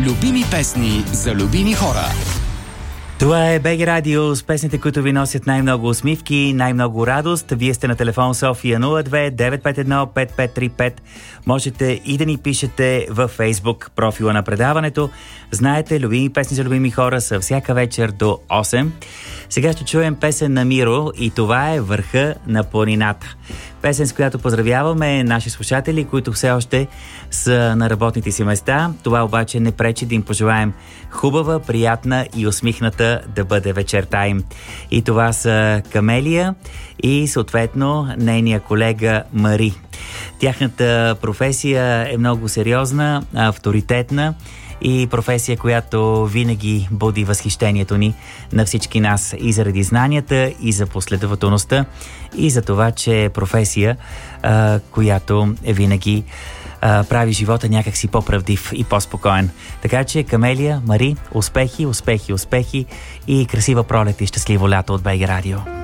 Любими песни за любими хора. Това е БГ Радио с песните, които ви носят най-много усмивки, най-много радост. Вие сте на телефон София 02-951-5535. Можете и да ни пишете във Фейсбук профила на предаването. Знаете, любими песни за любими хора са всяка вечер до 8. Сега ще чуем песен на Миро и това е Върха на планината. Песен, с която поздравяваме наши слушатели, които все още са на работните си места. Това обаче не пречи да им пожелаем хубава, приятна и усмихната да бъде вечерта им. И това са Камелия и съответно нейния колега Мари. Тяхната професия е много сериозна, авторитетна и професия, която винаги буди възхищението ни на всички нас и заради знанията, и за последователността, и за това, че е професия, която винаги прави живота някакси по-правдив и по-спокоен. Така че, Камелия, Мари, успехи, успехи, успехи и красива пролет и щастливо лято от БГ Радио.